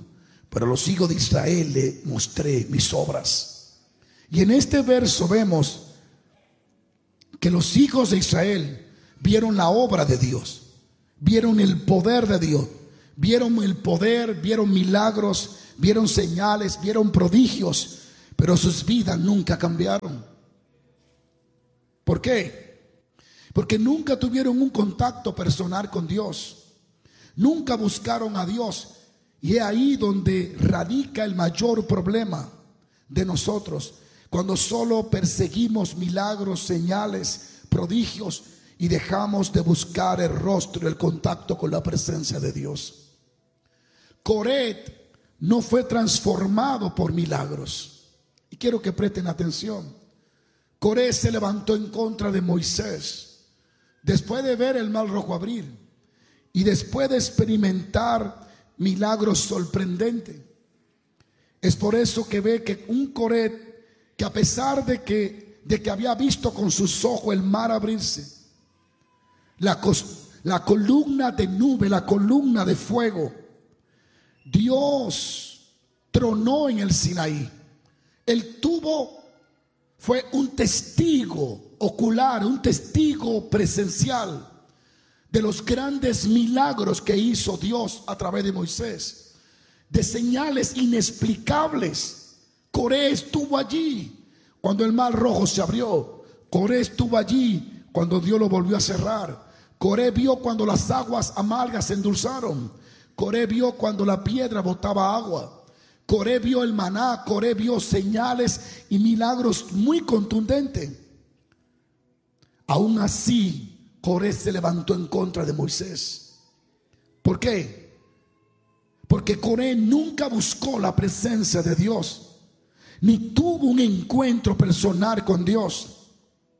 pero a los hijos de Israel le mostré mis obras. Y en este verso vemos que los hijos de Israel vieron la obra de Dios, vieron el poder de Dios, vieron el poder, vieron milagros, vieron señales, vieron prodigios, pero sus vidas nunca cambiaron. ¿Por qué? Porque nunca tuvieron un contacto personal con Dios, nunca buscaron a Dios. Y es ahí donde radica el mayor problema de nosotros, cuando solo perseguimos milagros, señales, prodigios y dejamos de buscar el rostro, el contacto con la presencia de Dios. Coret no fue transformado por milagros. Y quiero que presten atención. Coré se levantó en contra de Moisés después de ver el mar rojo abrir y después de experimentar milagros sorprendentes. Es por eso que ve que un Coré que a pesar de que, de que había visto con sus ojos el mar abrirse, la, la columna de nube, la columna de fuego, Dios tronó en el Sinaí. Él tuvo, fue un testigo ocular, un testigo presencial de los grandes milagros que hizo Dios a través de Moisés, de señales inexplicables. Coré estuvo allí cuando el mar rojo se abrió. Coré estuvo allí cuando Dios lo volvió a cerrar. Coré vio cuando las aguas amargas se endulzaron. Coré vio cuando la piedra botaba agua. Coré vio el maná. Coré vio señales y milagros muy contundentes. Aún así, Coré se levantó en contra de Moisés. ¿Por qué? Porque Coré nunca buscó la presencia de Dios, ni tuvo un encuentro personal con Dios.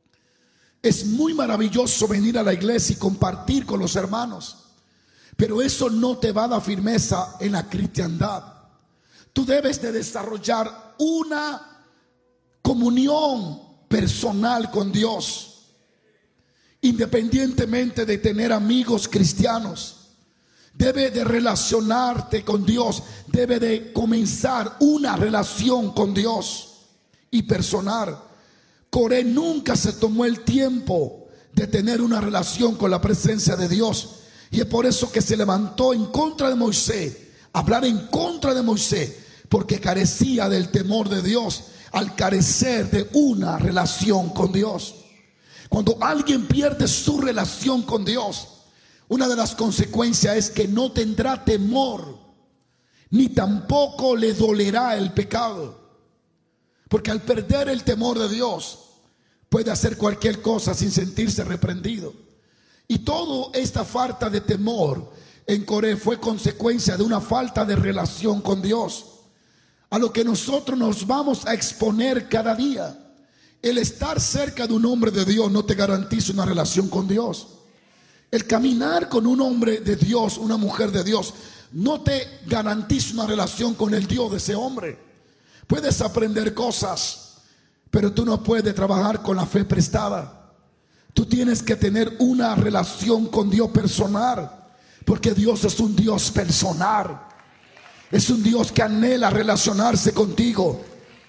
Es muy maravilloso venir a la iglesia y compartir con los hermanos, pero eso no te va a dar firmeza en la cristiandad. Tú debes de desarrollar una comunión personal con Dios, independientemente de tener amigos cristianos. Debe de relacionarte con Dios, debe de comenzar una relación con Dios y personal. Coré nunca se tomó el tiempo de tener una relación con la presencia de Dios, y es por eso que se levantó en contra de Moisés, hablar en contra de Moisés, porque carecía del temor de Dios, al carecer de una relación con Dios. Cuando alguien pierde su relación con Dios, una de las consecuencias es que no tendrá temor, ni tampoco le dolerá el pecado. Porque al perder el temor de Dios, puede hacer cualquier cosa sin sentirse reprendido. Y toda esta falta de temor en Coré fue consecuencia de una falta de relación con Dios, a lo que nosotros nos vamos a exponer cada día. El estar cerca de un hombre de Dios no te garantiza una relación con Dios. El caminar con un hombre de Dios, una mujer de Dios, no te garantiza una relación con el Dios de ese hombre. Puedes aprender cosas, pero tú no puedes trabajar con la fe prestada. Tú tienes que tener una relación con Dios personal, porque Dios es un Dios personal. Es un Dios que anhela relacionarse contigo.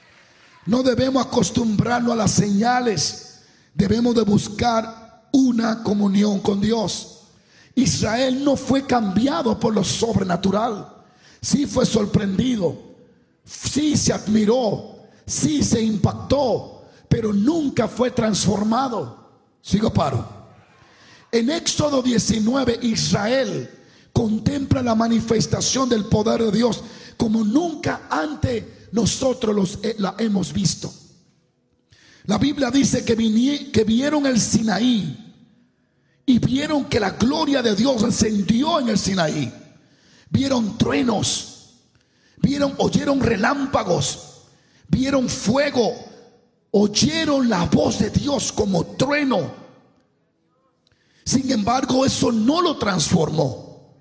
No debemos acostumbrarnos a las señales, debemos de buscar una comunión con Dios. Israel no fue cambiado por lo sobrenatural. Sí fue sorprendido, sí se admiró, sí se impactó, pero nunca fue transformado. Sigo paro. En Éxodo diecinueve, Israel contempla la manifestación del poder de Dios como nunca antes nosotros los, la hemos visto. La Biblia dice que, vinie, que vieron el Sinaí y vieron que la gloria de Dios encendió en el Sinaí. Vieron truenos, vieron, oyeron relámpagos, vieron fuego, oyeron la voz de Dios como trueno. Sin embargo, eso no lo transformó.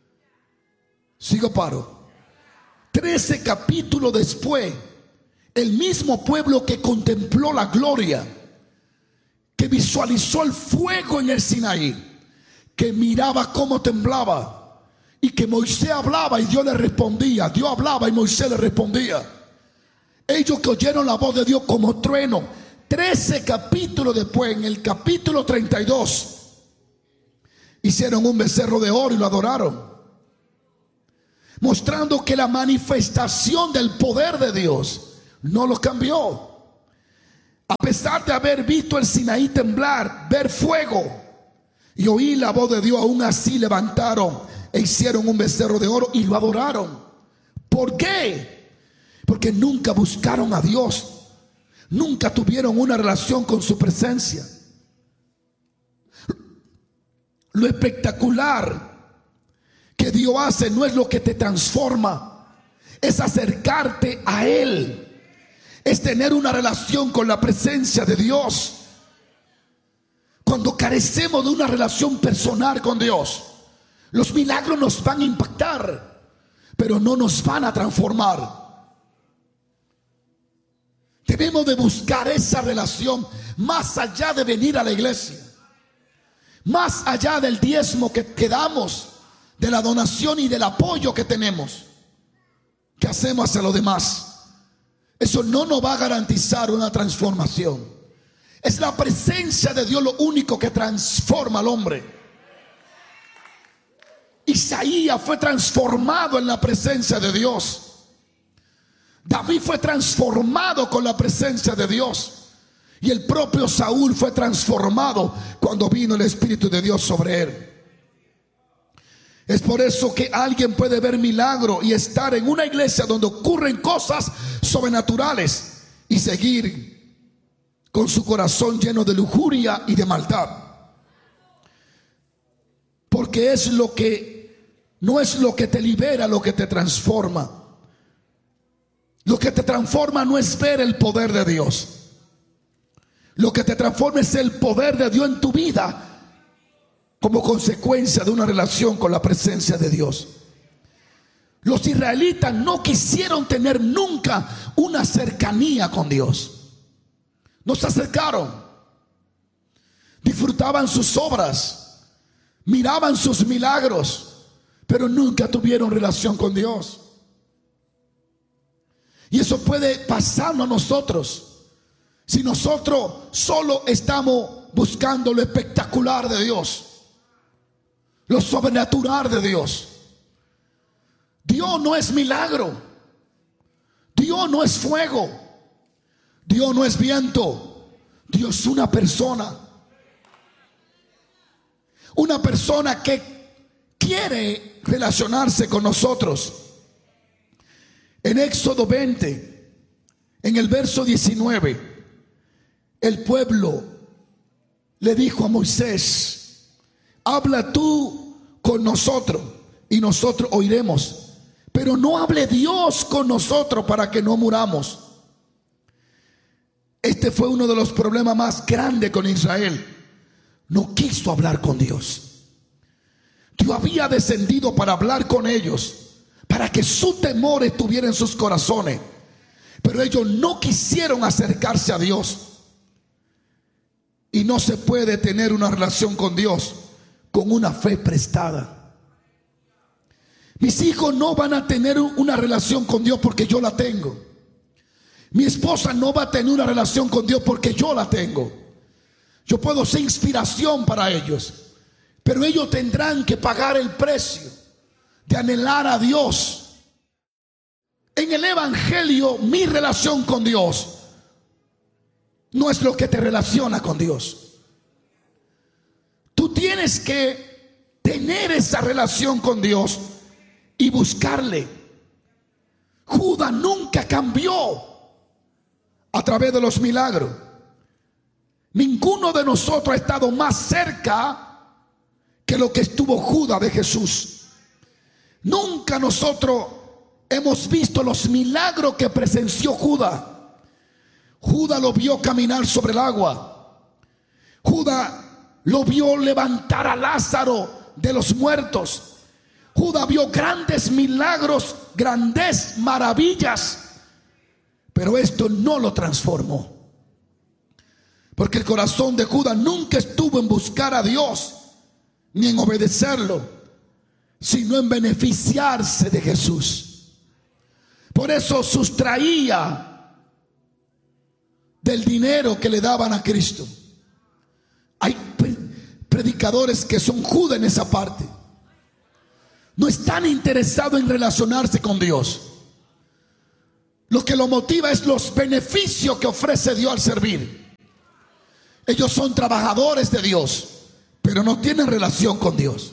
Sigo paro. Trece capítulos después, el mismo pueblo que contempló la gloria, que visualizó el fuego en el Sinaí, que miraba cómo temblaba, Y que Moisés hablaba y Dios le respondía. Dios hablaba y Moisés le respondía. Ellos que oyeron la voz de Dios como trueno. Trece capítulos después, en el capítulo treinta y dos, hicieron un becerro de oro y lo adoraron, mostrando que la manifestación del poder de Dios no los cambió. A pesar de haber visto el Sinaí temblar, ver fuego y oír la voz de Dios, aún así levantaron e hicieron un becerro de oro y lo adoraron. ¿Por qué? Porque nunca buscaron a Dios. Nunca tuvieron una relación con su presencia. Lo espectacular que Dios hace no es lo que te transforma, es acercarte a Él, es tener una relación con la presencia de Dios. Cuando carecemos de una relación personal con Dios, los milagros nos van a impactar, pero no nos van a transformar. Debemos de buscar esa relación más allá de venir a la iglesia, más allá del diezmo que, que damos, de la donación y del apoyo que tenemos, que hacemos hacia los demás. Eso no nos va a garantizar una transformación. Es la presencia de Dios lo único que transforma al hombre. Isaías fue transformado en la presencia de Dios. David fue transformado con la presencia de Dios. Y el propio Saúl fue transformado cuando vino el Espíritu de Dios sobre él. Es por eso que alguien puede ver milagro y estar en una iglesia donde ocurren cosas sobrenaturales y seguir con su corazón lleno de lujuria y de maldad. Porque es lo que, no es lo que te libera lo que te transforma. Lo que te transforma no es ver el poder de Dios. Lo que te transforma es el poder de Dios en tu vida como consecuencia de una relación con la presencia de Dios. Los israelitas no quisieron tener nunca una cercanía con Dios. No se acercaron. Disfrutaban sus obras, miraban sus milagros, pero nunca tuvieron relación con Dios. Y eso puede pasarnos a nosotros si nosotros solo estamos buscando lo espectacular de Dios, lo sobrenatural de Dios. Dios no es milagro, Dios no es fuego, Dios no es viento, Dios es una persona. Una persona que quiere relacionarse con nosotros. En Éxodo veinte, en el verso diecinueve, el pueblo le dijo a Moisés: habla tú con nosotros y nosotros oiremos, pero no hable Dios con nosotros para que no muramos. Este fue uno de los problemas más grandes con Israel. No quiso hablar con Dios. Dios había descendido para hablar con ellos, para que su temor estuviera en sus corazones, pero ellos no quisieron acercarse a Dios. Y no se puede tener una relación con Dios con una fe prestada. Mis hijos no van a tener una relación con Dios porque yo la tengo. Mi esposa no va a tener una relación con Dios porque yo la tengo. Yo puedo ser inspiración para ellos, pero ellos tendrán que pagar el precio de anhelar a Dios. En el evangelio, mi relación con Dios no es lo que te relaciona con Dios. Tú tienes que tener esa relación con Dios y buscarle. Judas nunca cambió a través de los milagros. Ninguno de nosotros ha estado más cerca que lo que estuvo Judas de Jesús. Nunca nosotros hemos visto los milagros que presenció Judas. Judas lo vio caminar sobre el agua. Judas lo vio levantar a Lázaro de los muertos. Judas vio grandes milagros, grandes maravillas. Pero esto no lo transformó. Porque el corazón de Judas nunca estuvo en buscar a Dios ni en obedecerlo. sino en beneficiarse de Jesús. Por eso sustraía del dinero que le daban a Cristo. Hay predicadores que son judas en esa parte. No están interesados en relacionarse con Dios. Lo que lo motiva es los beneficios que ofrece Dios al servir. Ellos son trabajadores de Dios, pero no tienen relación con Dios.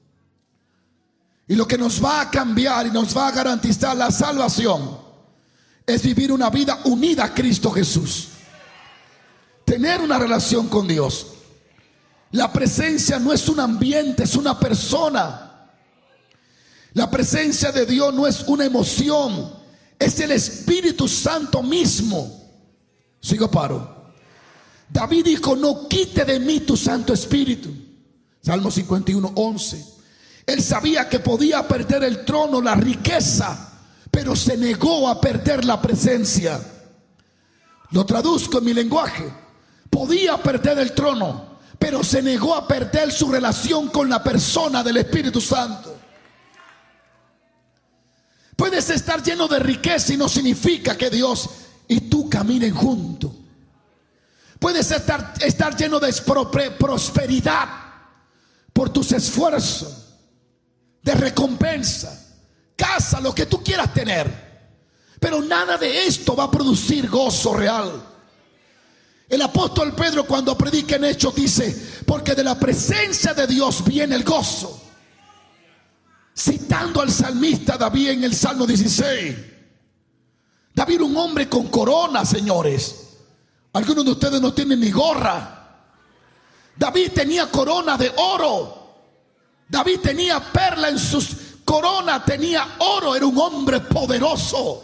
Y lo que nos va a cambiar y nos va a garantizar la salvación es vivir una vida unida a Cristo Jesús. Tener una relación con Dios. La presencia no es un ambiente, es una persona. La presencia de Dios no es una emoción, es el Espíritu Santo mismo. Sigo paro. David dijo: no quite de mí tu Santo Espíritu. Salmo cincuenta y uno, once. Él sabía que podía perder el trono, la riqueza, pero se negó a perder la presencia. Lo traduzco en mi lenguaje. Podía perder el trono, pero se negó a perder su relación con la persona del Espíritu Santo. Puedes estar lleno de riqueza y no significa que Dios y tú caminen juntos. Puedes estar, estar lleno de prosperidad por tus esfuerzos, de recompensa, casa, lo que tú quieras tener, pero nada de esto va a producir gozo real. El apóstol Pedro, cuando predica en Hechos, dice: porque de la presencia de Dios viene el gozo. Citando al salmista David en el Salmo dieciséis. David, un hombre con corona, señores. Algunos de ustedes no tienen ni gorra. David tenía corona de oro. David tenía perla en sus coronas, tenía oro. Era un hombre poderoso,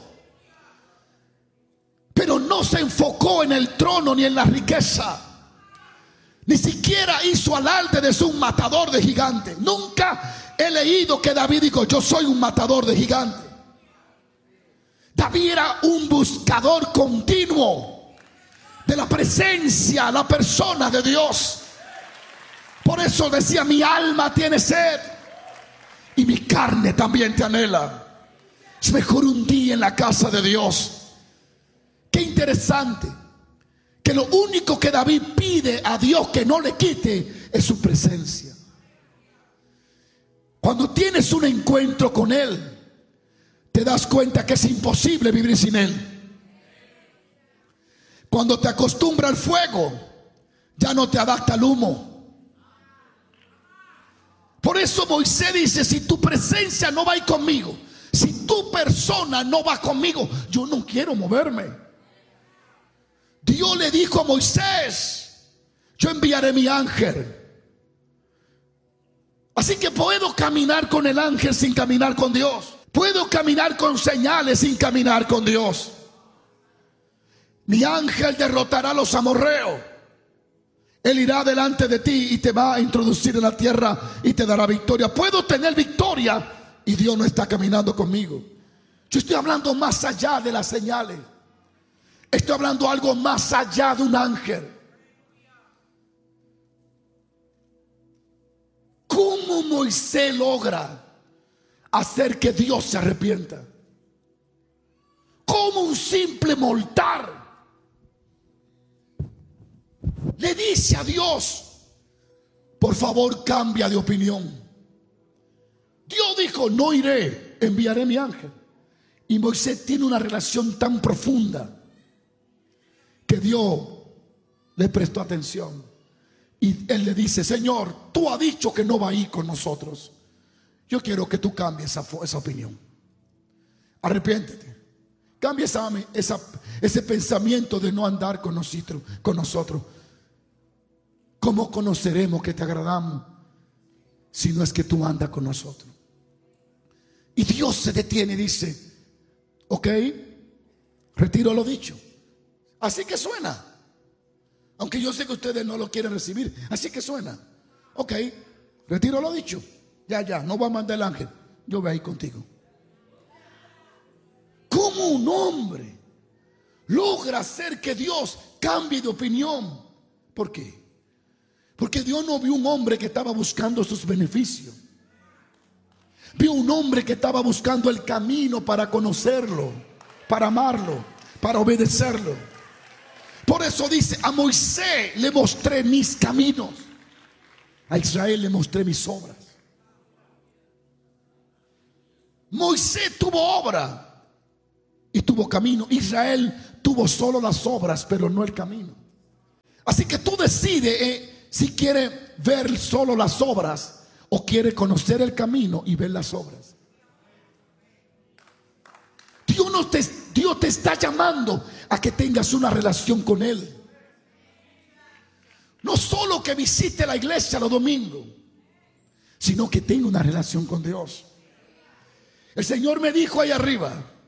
pero no se enfocó en el trono ni en la riqueza. Ni siquiera hizo alarde de ser un matador de gigantes. Nunca he leído que David dijo: yo soy un matador de gigantes. David era un buscador continuo de la presencia, la persona de Dios. Por eso decía: mi alma tiene sed y mi carne también te anhela. Es mejor un día en la casa de Dios. Qué interesante que lo único que David pide a Dios que no le quite es su presencia. Cuando tienes un encuentro con Él, te das cuenta que es imposible vivir sin Él. Cuando te acostumbras al fuego, ya no te adapta al humo. Por eso Moisés dice: si tu presencia no va ahí conmigo, si tu persona no va conmigo, yo no quiero moverme. Dios le dijo a Moisés: yo enviaré mi ángel. Así que puedo caminar con el ángel sin caminar con Dios. Puedo caminar con señales sin caminar con Dios. Mi ángel derrotará a los amorreos. Él irá delante de ti y te va a introducir en la tierra y te dará victoria. Puedo tener victoria y Dios no está caminando conmigo. Yo estoy hablando más allá de las señales. Estoy hablando algo más allá de un ángel. ¿Cómo Moisés logra hacer que Dios se arrepienta? ¿Cómo un simple mortal le dice a Dios: por favor, cambia de opinión? Dios dijo: no iré, enviaré mi ángel. Y Moisés tiene una relación tan profunda que Dios le prestó atención. Y él le dice: Señor, tú has dicho que no va a ir con nosotros. Yo quiero que tú cambies esa, esa opinión. Arrepiéntete. Cambia esa, esa, ese pensamiento de no andar con nosotros, con nosotros. ¿Cómo conoceremos que te agradamos si no es que tú andas con nosotros? Y Dios se detiene y dice: ok, retiro lo dicho. Así que suena. Aunque yo sé que ustedes no lo quieren recibir. Así que suena. Ok, retiro lo dicho. Ya, ya, no va a mandar el ángel. Yo voy a ir contigo. ¿Cómo un hombre logra hacer que Dios cambie de opinión? ¿Por qué? Porque Dios no vio un hombre que estaba buscando sus beneficios. Vio un hombre que estaba buscando el camino para conocerlo, para amarlo, para obedecerlo. Por eso dice, a Moisés le mostré mis caminos, a Israel le mostré mis obras. Moisés tuvo obra y tuvo camino. Israel tuvo solo las obras, pero no el camino. Así que tú decides eh, si quieres ver solo las obras o quiere conocer el camino y ver las obras. Dios, no te, Dios te está llamando a que tengas una relación con Él. No solo que visite la iglesia los domingos, sino que tenga una relación con Dios. El Señor me dijo ahí arriba,